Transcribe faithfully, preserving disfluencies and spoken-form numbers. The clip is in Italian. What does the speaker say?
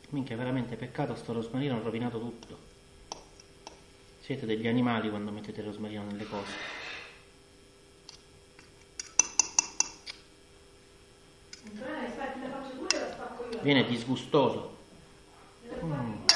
Minchia, veramente peccato, sto rosmarino ha rovinato tutto. Siete degli animali quando mettete il rosmarino nelle cose. Viene disgustoso. Mm.